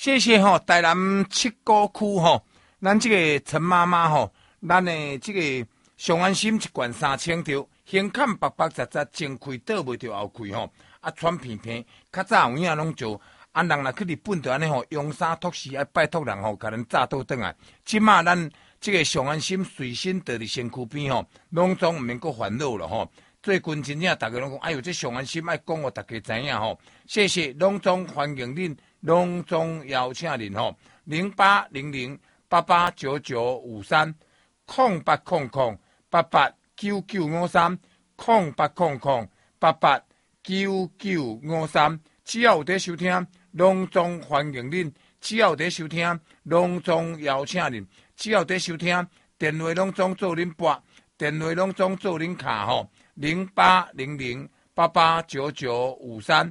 谢谢吼，台南七股区吼，咱这个陈妈妈吼，咱的这个上安心一罐3000条，胸坎白白杂杂，前开倒袂着后开吼，啊喘片片，较早有影拢做，啊人若去日本就安尼吼，用衫托事爱拜托人吼，甲咱炸倒转来。即马咱这个上安心随身就伫身躯边吼，拢总毋免阁烦恼了吼。最近真正大家拢讲，哎呦，这上安心爱讲互大家知影吼。谢谢，拢总欢迎恁。隆重邀请您吼，0800889953 0800889953 0800889953，只要有在收听，隆重欢迎恁；只要有在收听，隆重邀请您；只要有在收听，电话拢总做恁拨，电话拢总做恁卡吼，0800889953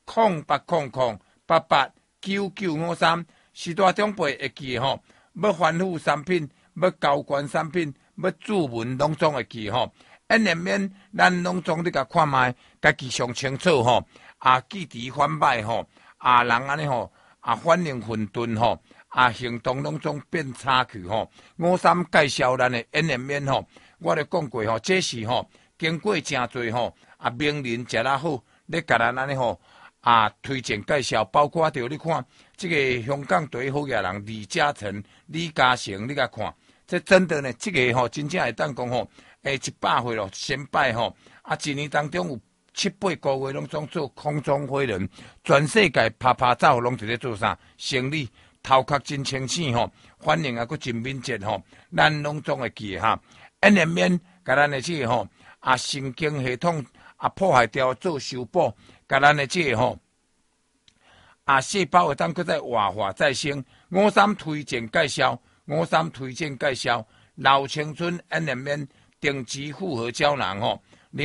0800889953，时代长辈会记吼，要反腐产品，要交关产品，要注文拢总会记吼。免咱拢总你甲看卖，家己上清楚吼。记伫反歹吼，人安尼吼，反应混沌吼，行动拢总变差去吼。53介绍咱的免吼，我咧讲过吼，这是吼经过诚侪吼，名人食得好，咧甲咱安尼吼。推荐介绍，包括着你看，这个香港第一好野人李嘉诚、李嘉诚，你甲看，这真的呢，这个吼真正会当讲吼，100岁咯，先拜吼，一年当中有7、8个月拢总做空中飞人，全世界拍拍照拢伫咧做啥？生理头壳真清醒吼，反应还佫真敏捷吼，咱拢总会记哈。免甲咱的这个吼，神经系统破坏掉做修补。甲咱的这个吼，细胞会当搁再活化再生。53推荐介绍，53推荐介绍，老青春免定期复合胶囊吼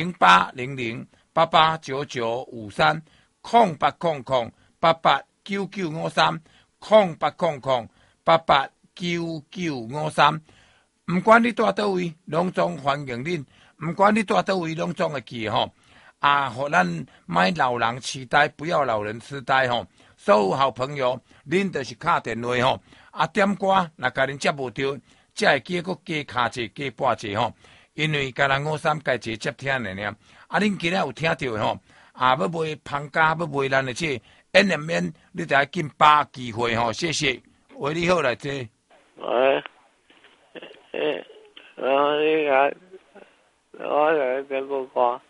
，0800889953 0800889953 0800889953，毋管你住倒位，拢总欢迎恁；毋管你住倒位，拢总会记吼。互咱买老人痴呆，不要老人痴呆吼。所有好朋友，恁就是敲电话吼，点歌若甲恁接无着，才会记佫加卡者加拨者吼。因为甲人53家者接听的呢。恁今日有听到吼，要买芳家，要买咱的这免，你就要紧把握机会吼。谢谢，为你好来坐。 我来这个歌。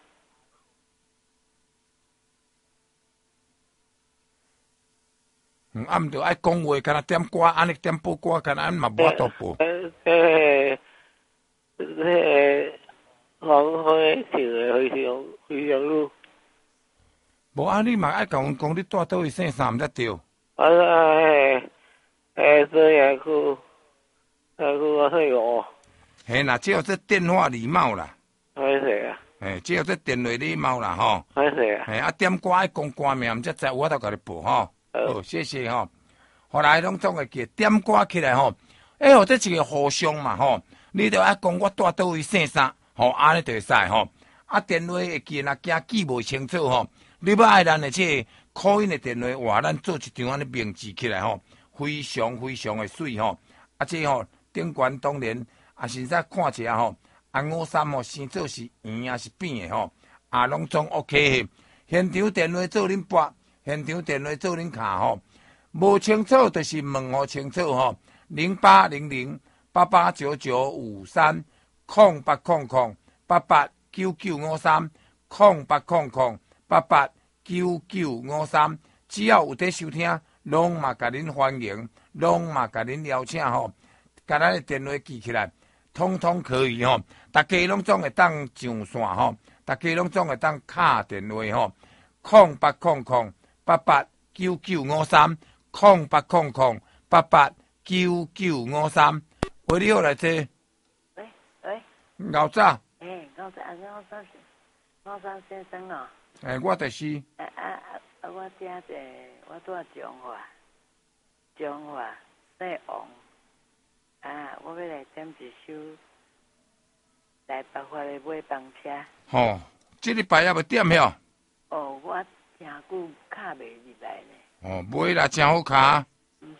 毋着爱讲话，敢若点歌，安尼点播歌，敢若安嘛无法度播。 黄昏是非常路。 无你嘛爱甲阮讲，你住倒位姓啥毋才对。 这也去我说哟。 嘿啦，只有这电话礼貌啦。 是啊。 只有这电话礼貌啦吼。 是啊。 点歌爱讲歌名，毋才知我都甲你播吼。好，谢谢吼。后来拢总会记点歌起来吼。这一个互相嘛吼。你着爱讲我住倒位姓啥，吼安尼就会使吼。电话会记，若惊记无清楚吼。你要爱咱的这个call in的电话话，咱做一张安尼名字起来吼，非常非常的水吼。这吼顶悬当然先使看一下吼。53吼生做是圆也是扁的吼。拢总 OK 的。现场电话做恁拨。现场电话做恁卡吼，无清楚就是问互清楚吼。0800889953 0800889953 0800889953，只要有在收听，拢嘛甲恁欢迎，拢嘛甲恁邀请吼。甲咱的电话记起来，通通可以吼。大家拢总会当上线吼，大家拢总会当敲电话吼。0800889953 0800889953，为你好来坐。 喂。 老早。 53先生哦。 我就是。 我这我住中华西王。我要来点一首来北华的买房车。 吼，这礼拜也要点晓。 我诚久卡袂入来呢。 买啦，真好卡。 毋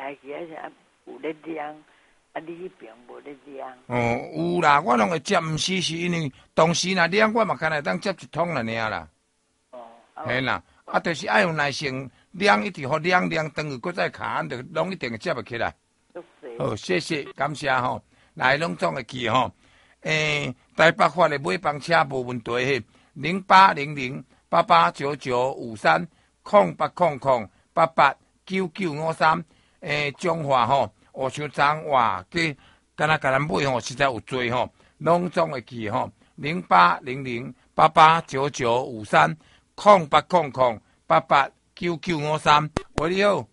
开起，而且有咧亮，你迄边无咧亮。 哦，有啦，我拢会接，毋是因为当时若亮，我嘛干来当接一通了尔啦。 哦， 嘿啦，就是爱有耐性，亮一直互亮，等于搁再卡，就拢一定会接不起来。好，谢谢，感谢吼。来，拢总会记吼。台北发的买房车无问题嘿，08008899530800889953。中华吼，学伤长哇，计敢若甲咱买吼，实在有多吼，拢总会记吼，08008899530800889953。喂，你好。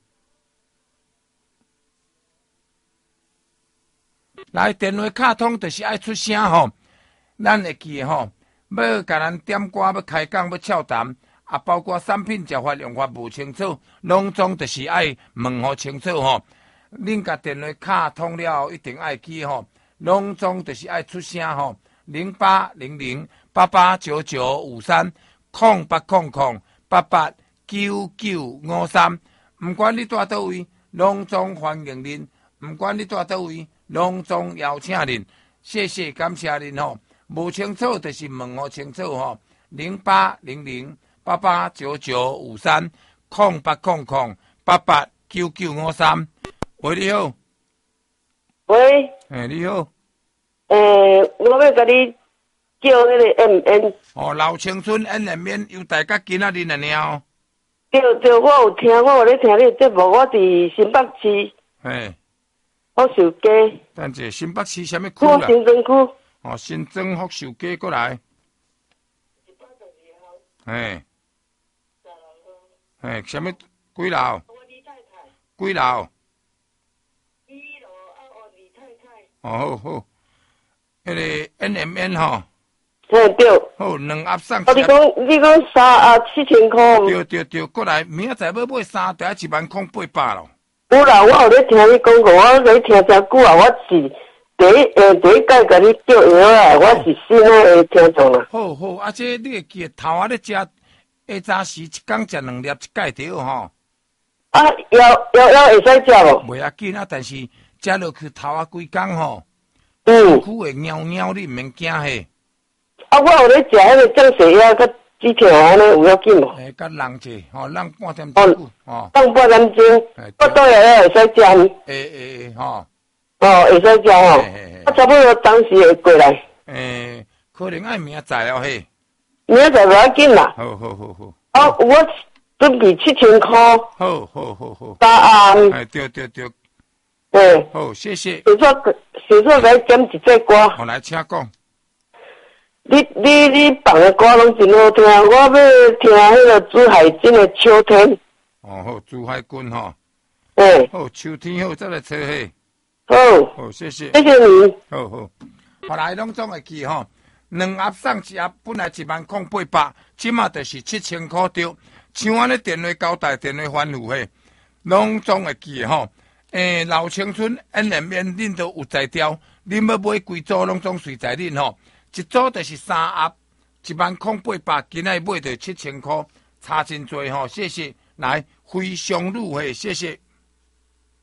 来，电话卡通就是爱出声吼，咱会记吼。要甲咱点歌，要开讲，要俏谈，包括产品食法用法无清楚，拢总就是爱问互清楚吼。恁甲电话卡通了后，一定爱记吼，拢总就是爱出声吼。08008899530800889953。毋管你住倒位，拢总欢迎恁；毋管你住倒位，拢总邀请恁。谢谢，感谢恁吼。无清楚就是问互清楚吼。08008899530800889953。喂，你好。 喂。 你好。 我要甲你叫迄个 MN。 哦，老青春 MN 由大家今仔日的了。 对，我有听，我有咧听你节目，我伫新北市。 嘿。 福寿街。 等者，新北市啥物区啦？ 新庄区。 哦，新庄福寿街过来。嘿。嘿，啥物几楼？几楼？哦，好好，迄个 NMN 吼。 嘿，对。 好，两盒送。 你讲3盒7000块。 对，过来，明仔载要买3袋10800咯。 有啦，我有咧听你讲过，我咧听真久啊，我是第一届甲你叫药啊，我是新的听众啦。 好，这你会记头仔咧食，下早时一工食2粒，一盖着吼。 腰会使食无？ 袂要紧啊，但是食落去头仔几工吼，躯会尿尿，你毋免惊嘿。 我有咧食迄个降血压甲止痛安尼有要紧无？ 甲人者吼，人半点钟吼，放半点钟，我倒来会使食呢。 吼。 会使食吼，差不多当时会过来。 可能爱明仔载了嘿。 明仔载无要紧啦。 好。 我准备7000块。 好。 3盒。 对。好，谢谢。 小说来点一隻歌。 我来请讲。 你放的歌拢真好听，我要听迄个朱海军的《秋天》。 哦，好，朱海军吼。好，秋天好，再来找嘿。好，谢谢。 谢谢你。 好。后来拢总会记吼，2盒送1盒，本来10800，即马就是7000块着。像安尼电话交代、电话番号嘿，拢总会记吼。老青春 NMN 恁都有在调，恁要买几组拢总随在恁吼。一组就是3盒，10800，今仔买着7000块，差真多吼，谢谢。来，非常入嘿，谢谢。